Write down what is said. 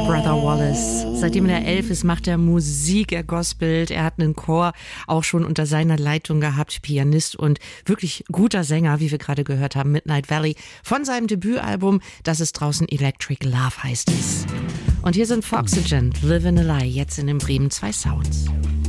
Brother Wallace. Seitdem er 11 ist, macht er Musik, er gospelt, er hat einen Chor auch schon unter seiner Leitung gehabt, Pianist und wirklich guter Sänger, wie wir gerade gehört haben, Midnight Valley, von seinem Debütalbum, das ist draußen Electric Love heißt es. Und hier sind Foxygen, Livin' a Lie, jetzt in den Bremen 2 Sounds.